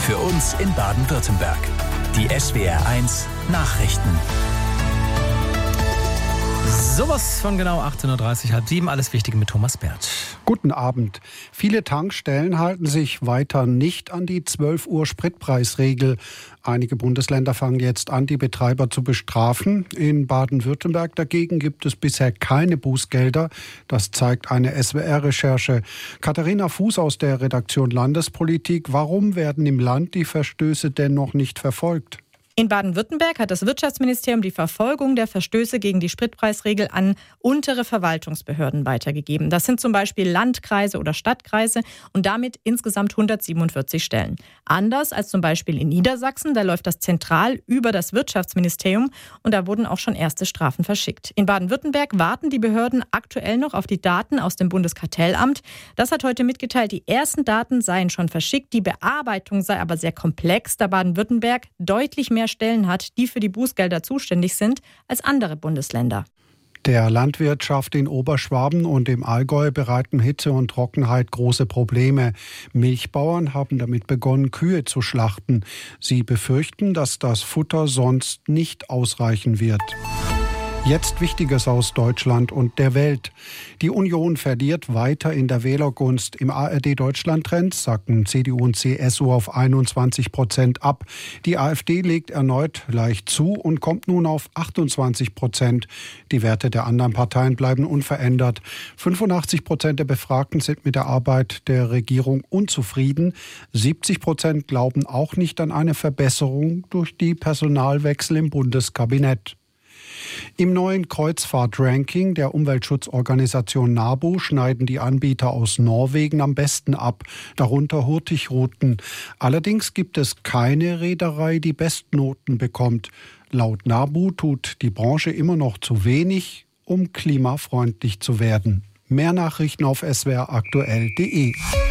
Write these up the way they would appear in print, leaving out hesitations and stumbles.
Für uns in Baden-Württemberg. Die SWR1 Nachrichten. Sowas von genau 18.30 Uhr, 6:30, alles Wichtige mit Thomas Bert. Guten Abend. Viele Tankstellen halten sich weiter nicht an die 12 Uhr Spritpreisregel. Einige Bundesländer fangen jetzt an, die Betreiber zu bestrafen. In Baden-Württemberg dagegen gibt es bisher keine Bußgelder. Das zeigt eine SWR-Recherche. Katharina Fuß aus der Redaktion Landespolitik. Warum werden im Land die Verstöße denn noch nicht verfolgt? In Baden-Württemberg hat das Wirtschaftsministerium die Verfolgung der Verstöße gegen die Spritpreisregel an untere Verwaltungsbehörden weitergegeben. Das sind zum Beispiel Landkreise oder Stadtkreise und damit insgesamt 147 Stellen. Anders als zum Beispiel in Niedersachsen, da läuft das zentral über das Wirtschaftsministerium und da wurden auch schon erste Strafen verschickt. In Baden-Württemberg warten die Behörden aktuell noch auf die Daten aus dem Bundeskartellamt. Das hat heute mitgeteilt, die ersten Daten seien schon verschickt. Die Bearbeitung sei aber sehr komplex, da Baden-Württemberg deutlich mehr Stellen hat, die für die Bußgelder zuständig sind, als andere Bundesländer. Der Landwirtschaft in Oberschwaben und im Allgäu bereiten Hitze und Trockenheit große Probleme. Milchbauern haben damit begonnen, Kühe zu schlachten. Sie befürchten, dass das Futter sonst nicht ausreichen wird. Jetzt Wichtiges aus Deutschland und der Welt. Die Union verliert weiter in der Wählergunst. Im ARD-Deutschland-Trend sacken CDU und CSU auf 21% ab. Die AfD legt erneut leicht zu und kommt nun auf 28%. Die Werte der anderen Parteien bleiben unverändert. 85% der Befragten sind mit der Arbeit der Regierung unzufrieden. 70% glauben auch nicht an eine Verbesserung durch die Personalwechsel im Bundeskabinett. Im neuen Kreuzfahrt-Ranking der Umweltschutzorganisation NABU schneiden die Anbieter aus Norwegen am besten ab, darunter Hurtigruten. Allerdings gibt es keine Reederei, die Bestnoten bekommt. Laut NABU tut die Branche immer noch zu wenig, um klimafreundlich zu werden. Mehr Nachrichten auf swraktuell.de.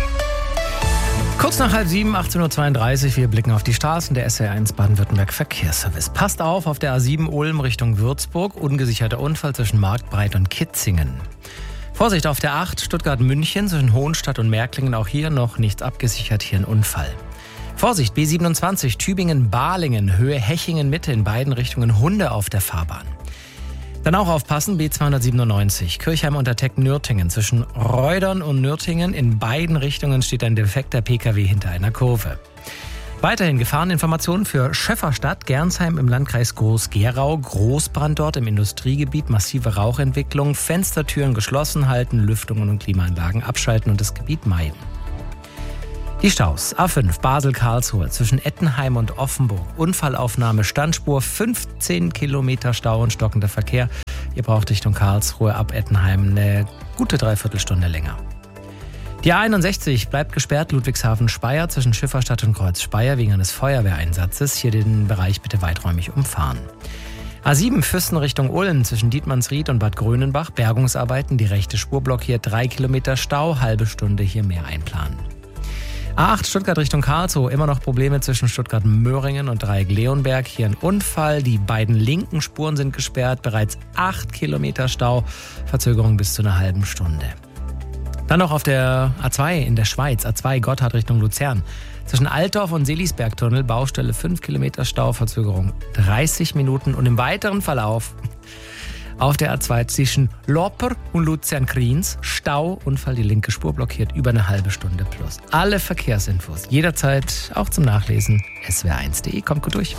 Kurz nach 6:30, 18.32 Uhr, wir blicken auf die Straßen der SWR1 Baden-Württemberg Verkehrsservice. Passt auf der A7 Ulm Richtung Würzburg, ungesicherter Unfall zwischen Marktbreit und Kitzingen. Vorsicht auf der 8 Stuttgart-München zwischen Hohenstadt und Märklingen, auch hier noch nichts abgesichert, hier ein Unfall. Vorsicht, B27 Tübingen-Balingen, Höhe Hechingen-Mitte, in beiden Richtungen Hunde auf der Fahrbahn. Dann auch aufpassen, B297, Kirchheim-Unterteck-Nürtingen. Zwischen Reudern und Nürtingen in beiden Richtungen steht ein defekter Pkw hinter einer Kurve. Weiterhin Gefahreninformationen für Schöfferstadt, Gernsheim im Landkreis Groß-Gerau. Großbrand dort im Industriegebiet, massive Rauchentwicklung, Fenstertüren geschlossen halten, Lüftungen und Klimaanlagen abschalten und das Gebiet meiden. Die Staus. A5 Basel-Karlsruhe zwischen Ettenheim und Offenburg. Unfallaufnahme, Standspur, 15 Kilometer Stau und stockender Verkehr. Ihr braucht Richtung Karlsruhe ab Ettenheim eine gute Dreiviertelstunde länger. Die A61 bleibt gesperrt, Ludwigshafen-Speyer zwischen Schifferstadt und Kreuz-Speyer wegen eines Feuerwehreinsatzes. Hier den Bereich bitte weiträumig umfahren. A7 Füssen Richtung Ulm zwischen Dietmannsried und Bad Grönenbach. Bergungsarbeiten, die rechte Spur blockiert, 3 Kilometer Stau, halbe Stunde hier mehr einplanen. A8 Stuttgart Richtung Karlsruhe, immer noch Probleme zwischen Stuttgart-Möhringen und Dreieck-Leonberg. Hier ein Unfall, die beiden linken Spuren sind gesperrt, bereits 8 Kilometer Stau, Verzögerung bis zu einer halben Stunde. Dann noch auf der A2 in der Schweiz, A2 Gotthard Richtung Luzern. Zwischen Altdorf und Seelisbergtunnel, Baustelle 5 Kilometer Stau, Verzögerung 30 Minuten und im weiteren Verlauf auf der A2 zwischen Loper und Luzern-Kriens, Stau, Unfall, die linke Spur blockiert, über eine halbe Stunde plus. Alle Verkehrsinfos jederzeit auch zum Nachlesen, swr1.de. Kommt gut durch.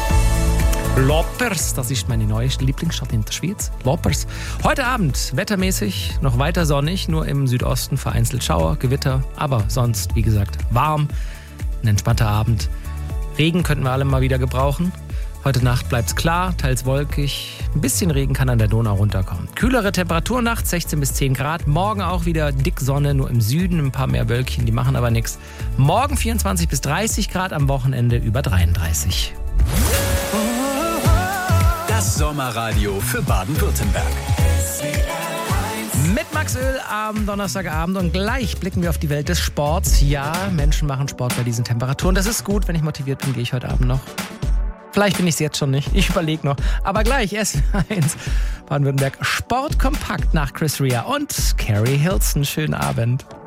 Lopers, das ist meine neue Lieblingsstadt in der Schweiz. Lopers. Heute Abend wettermäßig noch weiter sonnig, nur im Südosten vereinzelt Schauer, Gewitter, aber sonst, wie gesagt, warm. Ein entspannter Abend. Regen könnten wir alle mal wieder gebrauchen. Heute Nacht bleibt es klar, teils wolkig. Ein bisschen Regen kann an der Donau runterkommen. Kühlere Temperatur nachts, 16 bis 10 Grad. Morgen auch wieder dick Sonne, nur im Süden ein paar mehr Wölkchen, die machen aber nichts. Morgen 24 bis 30 Grad, am Wochenende über 33. Das Sommerradio für Baden-Württemberg. Mit Max Öl am Donnerstagabend und gleich blicken wir auf die Welt des Sports. Ja, Menschen machen Sport bei diesen Temperaturen. Das ist gut, wenn ich motiviert bin, gehe ich heute Abend noch. Vielleicht bin ich es jetzt schon nicht. Ich überlege noch. Aber gleich SWR1 Baden-Württemberg Sportkompakt nach Chris Rea und Carrie Hilson. Schönen Abend.